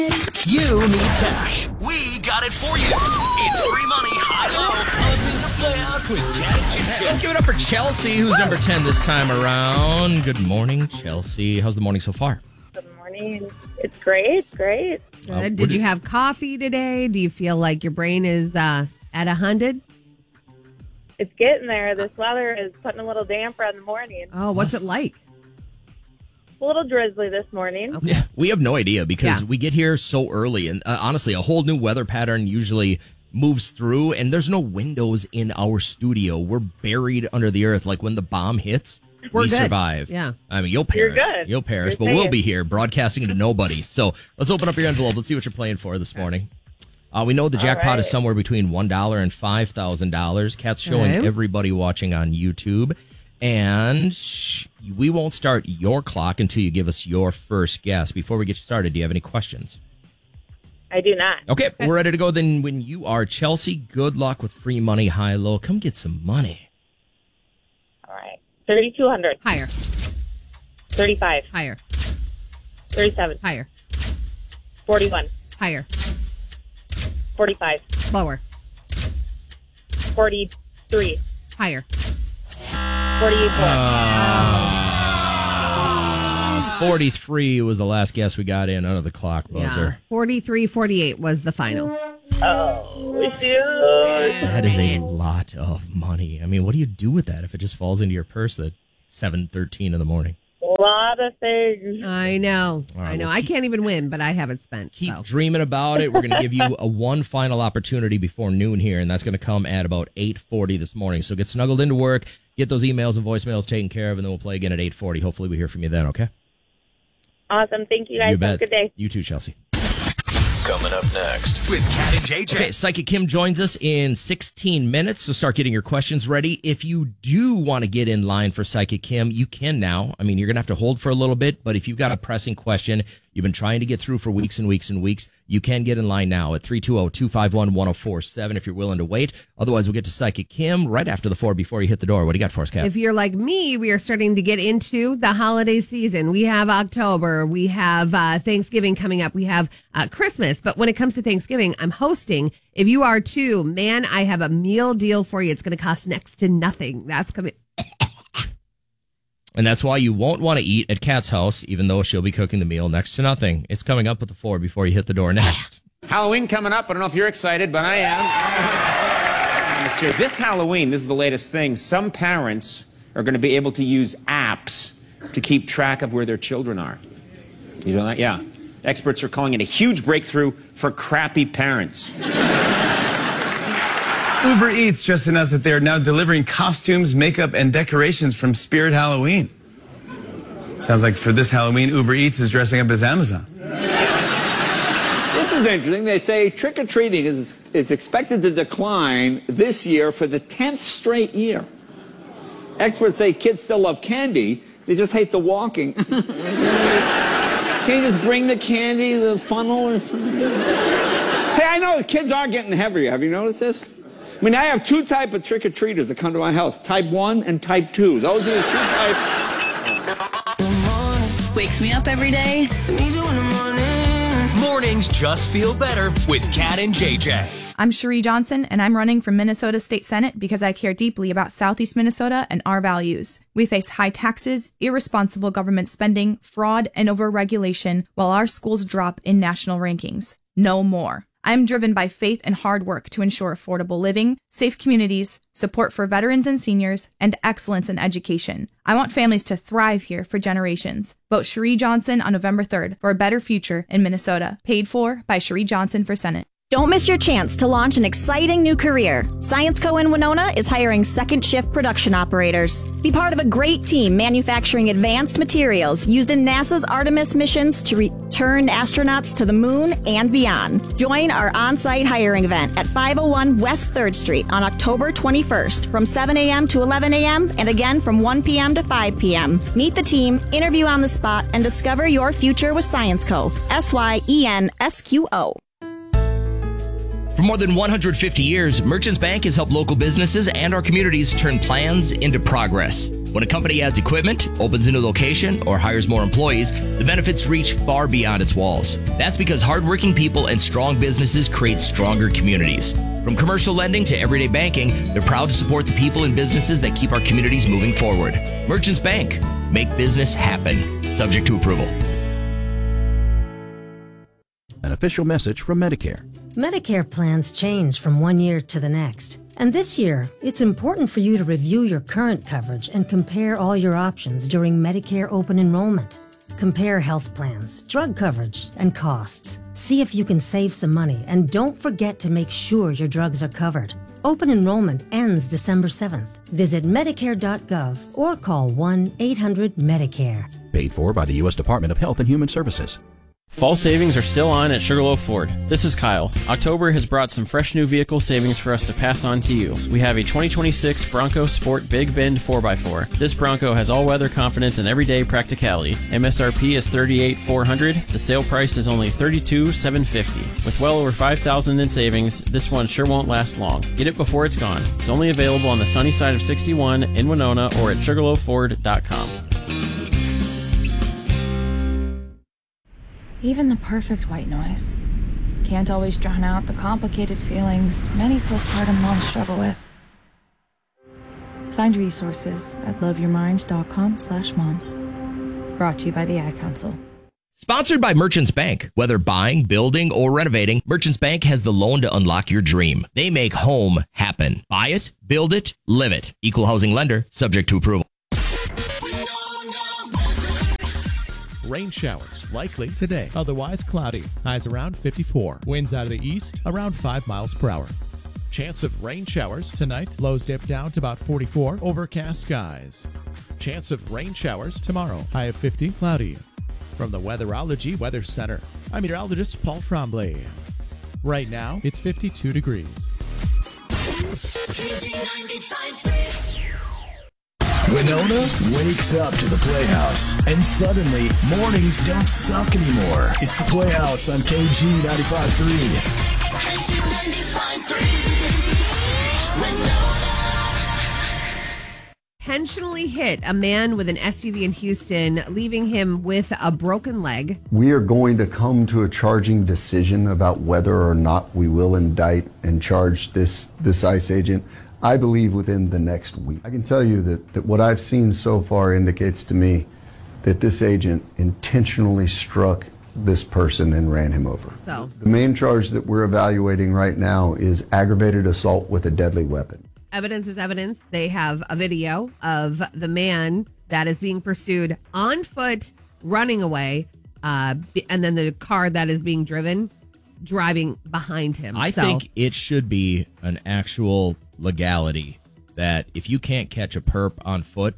You need cash. We got it for you. It's free money, high-low, open the playoffs with Cat and JJ. Let's give it up for Chelsea, who's number 10 this time around. Good morning, Chelsea. How's the morning so far? Good morning. It's great. Great. Did you have coffee today? Do you feel like your brain is at 100? It's getting there. This weather is putting a little damper on the morning. Oh, what's it like? A little drizzly this morning. Okay. Yeah, we have no idea because we get here so early. And honestly, a whole new weather pattern usually moves through. And there's no windows in our studio. We're buried under the earth. Like when the bomb hits, we good. survive. Yeah. I mean, you'll perish. You're good. You'll perish. You're But we'll safe. be here broadcasting to nobody. So let's open up your envelope. Let's see what you're playing for this morning. We know the jackpot is somewhere between $1 and $5,000. Kat's showing everybody watching on YouTube. And we won't start your clock until you give us your first guess. Before we get started, do you have any questions? I do not. Okay, we're ready to go then when you are. Chelsea, good luck with free money, high-low. Come get some money. All right. 3,200. Higher. 35. Higher. 37. Higher. 41. Higher. 45. Lower. 43. Higher. 48. 43 was the last guess we got in under the clock buzzer. 43-48 was the final. Oh, shoot. That is a lot of money. I mean, what do you do with that if it just falls into your purse at 7:13 in the morning? A lot of things. I know. All right, I know. well, I can't even win, but I haven't spent. Keep so. dreaming about it. We're going to give you one final opportunity before noon here, and that's going to come at about 8:40 this morning. So get snuggled into work, get those emails and voicemails taken care of, and then we'll play again at 8:40. Hopefully we hear from you then, okay? Awesome. Thank you, guys. You Have bet. a good day. You too, Chelsea. Coming up next with Cat and JJ. Okay, Psychic Kim joins us in 16 minutes, so start getting your questions ready. If you do want to get in line for Psychic Kim, you can now. I mean, you're going to have to hold for a little bit, but if you've got a pressing question you've been trying to get through for weeks and weeks and weeks, you can get in line now at 320-251-1047 if you're willing to wait. Otherwise, we'll get to Psychic Kim right after the 4 before you hit the door. What do you got for us, Kat? If you're like me, we are starting to get into the holiday season. We have October. We have Thanksgiving coming up. We have Christmas. But when it comes to Thanksgiving, I'm hosting. If you are too, man, I have a meal deal for you. It's going to cost next to nothing. That's coming. And that's why you won't want to eat at Kat's house, even though she'll be cooking the meal next to nothing. It's coming up with the 4 before you hit the door next. Halloween coming up. I don't know if you're excited, but I am. This Halloween, this is the latest thing. Some parents are going to be able to use apps to keep track of where their children are. You know that? Yeah. Experts are calling it a huge breakthrough for crappy parents. Uber Eats just announced that they're now delivering costumes, makeup, and decorations from Spirit Halloween. Sounds like for this Halloween, Uber Eats is dressing up as Amazon. This is interesting. They say trick-or-treating is expected to decline this year for the 10th straight year. Experts say kids still love candy. They just hate the walking. Can't you just bring the candy, the funnel or something? Hey, I know kids are getting heavier. Have you noticed this? I mean, I have 2 types of trick-or-treaters that come to my house. Type 1 and Type 2. Those are the 2 types. Wakes me up every day. Mornings just feel better with Cat and JJ. I'm Cherie Johnson, and I'm running for Minnesota State Senate because I care deeply about Southeast Minnesota and our values. We face high taxes, irresponsible government spending, fraud, and overregulation, while our schools drop in national rankings. No more. I'm driven by faith and hard work to ensure affordable living, safe communities, support for veterans and seniors, and excellence in education. I want families to thrive here for generations. Vote Cherie Johnson on November 3rd for a better future in Minnesota. Paid for by Cherie Johnson for Senate. Don't miss your chance to launch an exciting new career. ScienceCo in Winona is hiring second shift production operators. Be part of a great team manufacturing advanced materials used in NASA's Artemis missions to return astronauts to the moon and beyond. Join our on-site hiring event at 501 West 3rd Street on October 21st from 7 a.m. to 11 a.m. and again from 1 p.m. to 5 p.m. Meet the team, interview on the spot, and discover your future with ScienceCo. SYENSQO. For more than 150 years, Merchants Bank has helped local businesses and our communities turn plans into progress. When a company adds equipment, opens a new location, or hires more employees, the benefits reach far beyond its walls. That's because hardworking people and strong businesses create stronger communities. From commercial lending to everyday banking, they're proud to support the people and businesses that keep our communities moving forward. Merchants Bank. Make business happen. Subject to approval. An official message from Medicare. Medicare plans change from one year to the next. And this year, it's important for you to review your current coverage and compare all your options during Medicare open enrollment. Compare health plans, drug coverage, and costs. See if you can save some money, and don't forget to make sure your drugs are covered. Open enrollment ends December 7th. Visit Medicare.gov or call 1-800-MEDICARE. Paid for by the U.S. Department of Health and Human Services. Fall savings are still on at Sugarloaf Ford. This is Kyle. October has brought some fresh new vehicle savings for us to pass on to you. We have a 2026 Bronco Sport Big Bend 4x4. This Bronco has all-weather confidence and everyday practicality. MSRP is $38,400. The sale price is only $32,750. With well over $5,000 in savings, this one sure won't last long. Get it before it's gone. It's only available on the sunny side of 61 in Winona or at SugarloafFord.com. Even the perfect white noise can't always drown out the complicated feelings many postpartum moms struggle with. Find resources at loveyourmind.com/moms. Brought to you by the Ad Council. Sponsored by Merchants Bank. Whether buying, building, or renovating, Merchants Bank has the loan to unlock your dream. They make home happen. Buy it, build it, live it. Equal housing lender, subject to approval. Rain showers likely today, otherwise cloudy. Highs around 54. Winds out of the east around 5 miles per hour. Chance of rain showers tonight. Lows dip down to about 44. Overcast skies. Chance of rain showers tomorrow. High of 50. Cloudy. From the Weatherology Weather Center, I'm meteorologist Paul Tremblay. Right now, it's 52 degrees. Winona wakes up to the Playhouse, and suddenly mornings don't suck anymore. It's the Playhouse on KG 95.3. KG 95.3. Intentionally hit a man with an SUV in Houston, leaving him with a broken leg. We are going to come to a charging decision about whether or not we will indict and charge this ICE agent, I believe, within the next week. I can tell you that what I've seen so far indicates to me that this agent intentionally struck this person and ran him over. So the main charge that we're evaluating right now is aggravated assault with a deadly weapon. Evidence is evidence. They have a video of the man that is being pursued on foot, running away, and then the car that is being driven, driving behind him. I think it should be an actual legality that if you can't catch a perp on foot,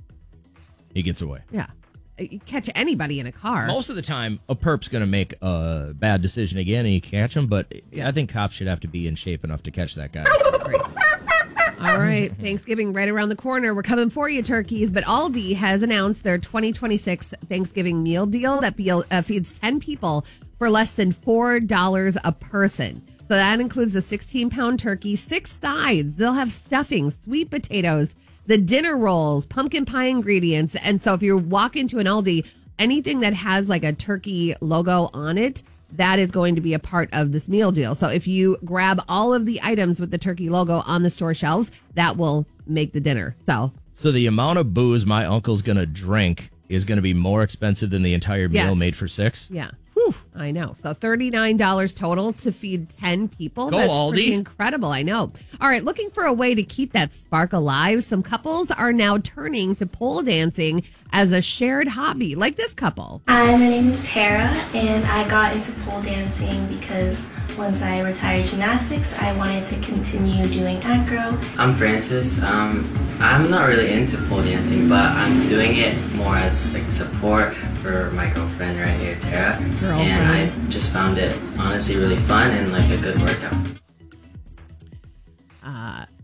he gets away. Yeah. You catch anybody in a car. Most of the time, a perp's going to make a bad decision again and you catch him, but I think cops should have to be in shape enough to catch that guy. Great. All right. Thanksgiving right around the corner. We're coming for you, turkeys. But Aldi has announced their 2026 Thanksgiving meal deal that feeds 10 people for less than $4 a person. So that includes a 16-pound turkey, 6 sides. They'll have stuffing, sweet potatoes, the dinner rolls, pumpkin pie ingredients. And so if you walk into an Aldi, anything that has like a turkey logo on it, that is going to be a part of this meal deal. So if you grab all of the items with the turkey logo on the store shelves, that will make the dinner. So the amount of booze my uncle's going to drink is going to be more expensive than the entire meal made for 6? Yeah. Whew, I know. So $39 total to feed 10 people. Go, That's Aldi. pretty incredible. I know. All right. Looking for a way to keep that spark alive. Some couples are now turning to pole dancing as a shared hobby, like this couple. Hi, my name is Tara, and I got into pole dancing because once I retired gymnastics, I wanted to continue doing acro. I'm Francis. I'm not really into pole dancing, but I'm doing it more as like support for my girlfriend right here, Tara. And I just found it honestly really fun and like a good workout.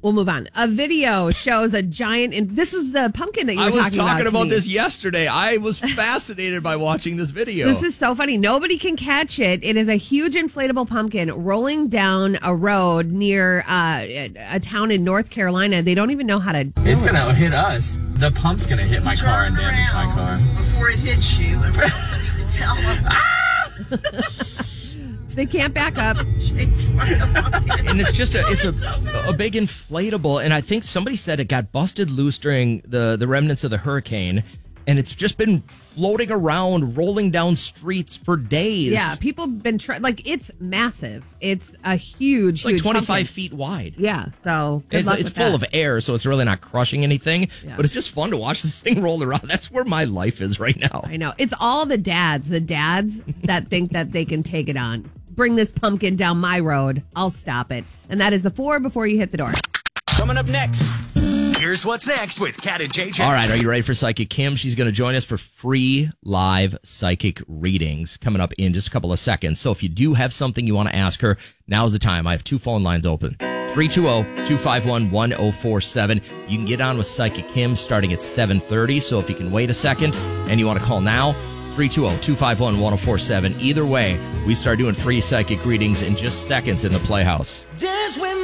We'll move on. A video shows a giant, and this was the pumpkin that you were talking about. I was talking about me. this yesterday. I was fascinated by watching this video. This is so funny. Nobody can catch it. It is a huge inflatable pumpkin rolling down a road near a town in North Carolina. They don't even know how to. It's going to hit us. The pump's going to hit my car and damage my car. Before it hits you, so you can tell them. They can't back up. And it's just a big inflatable. And I think somebody said it got busted loose during the remnants of the hurricane. And it's just been floating around, rolling down streets for days. Yeah, people have been it's massive. It's a huge, like huge 25 pumpkin. feet wide. Yeah, so it's full of air, so it's really not crushing anything. Yeah. But it's just fun to watch this thing roll around. That's where my life is right now. I know. It's all the dads that think that they can take it on. Bring this pumpkin down my road. I'll stop it. And that is the 4 before you hit the door. Coming up next, here's what's next with Kat and JJ. All right, are you ready for Psychic Kim? She's going to join us for free live psychic readings coming up in just a couple of seconds. So if you do have something you want to ask her, now's the time. I have 2 phone lines open. 320-251-1047. You can get on with Psychic Kim starting at 7:30. So if you can wait a second and you want to call now, 320-251-1047. Either way, we start doing free psychic readings in just seconds in the Playhouse. Dance with